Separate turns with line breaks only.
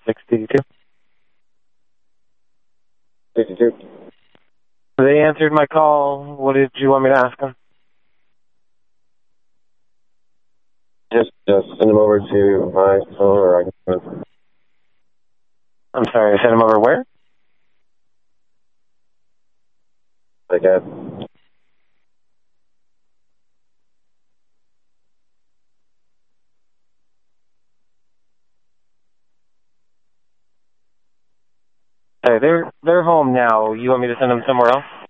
682.
62.
They answered my call. What did you want me to ask them?
Just send them over to my phone, or I can.
I'm sorry, send them over where?
Like that.
Hey, they're home now. You want me to send them somewhere else?